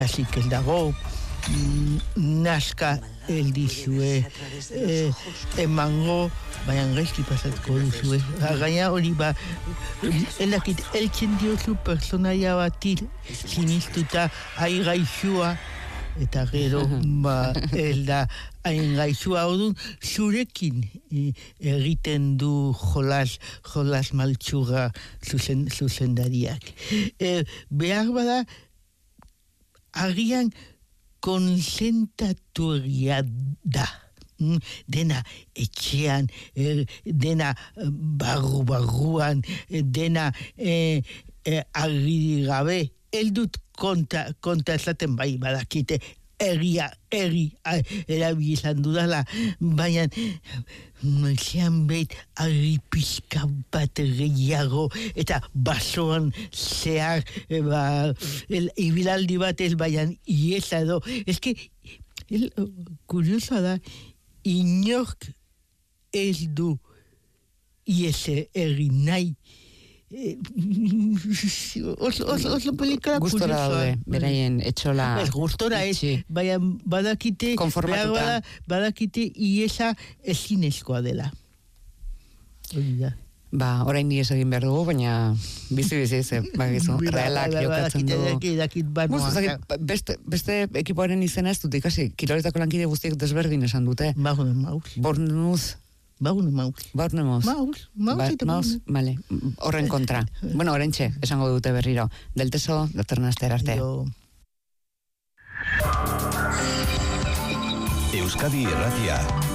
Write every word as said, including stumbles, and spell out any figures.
Así que el dago nazca el dizue eh, emango bayan gaizki pasatuko duzue gaina hori ba elakit eltzen diozu personaia batil sinistuta ai gaixua eta gero ba elda hain gaixua odun zurekin egiten du jolas jolas maltsuga zuzen zuzendariak e, behar bada agian konzentraturia da. Dena etxean, er, dena barru-barruan, dena eh, eh, agiri gabe. Eldut konta, konta esaten bai badakite, erria, erri, erabilizan dudala, baina zean behit agri pizka bat gehiago, eta basoan zehar, ba, el, ibilaldi bat ez baian iesa edo. Ez que, el, kuriosa da, inork ez du iese erri nahi. Oso, oso, oso pelikula gustora daude, beraien etxola ez gustora ez, baina badakite konformatuta badakite iesa ezinezkoa dela hori da. Ba, orain ni ez egin behar dugu, baina bizi-bizi ez, bakizu, realak jokatzen du. Beste, beste ekipoaren izena ez dut ikasi, kiroletako lankide guztiek desberdin esan dute. Bagune maus. Bornuz. Bagune maus. Bagune maus. Maus. Maus. Maus, vale. Horren kontra. Bueno, orentxe, esango dute berriro. Delteso, datorren astera arte. Euskadi Irratia.